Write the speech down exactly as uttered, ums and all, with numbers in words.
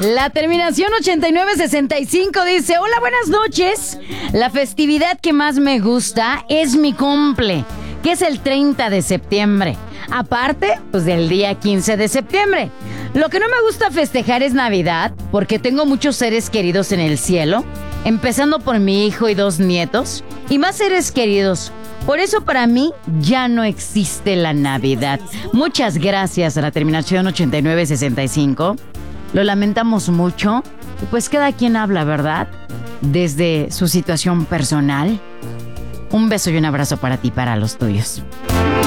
La terminación ochenta y nueve sesenta y cinco dice: hola, buenas noches. La festividad que más me gusta es mi cumple, que es el treinta de septiembre. Aparte, pues del día quince de septiembre. Lo que no me gusta festejar es Navidad, porque tengo muchos seres queridos en el cielo, empezando por mi hijo y dos nietos, y más seres queridos. Por eso para mí ya no existe la Navidad. Muchas gracias a la terminación ochenta y nueve sesenta y cinco. Lo lamentamos mucho. Y pues cada quien habla, ¿verdad? Desde su situación personal. Un beso y un abrazo para ti y para los tuyos.